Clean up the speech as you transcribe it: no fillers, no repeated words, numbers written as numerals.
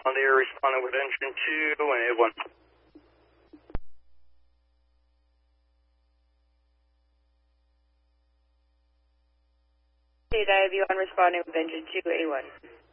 Deer responding with engine 2 and A1. Dive 1 responding with engine 2, A1.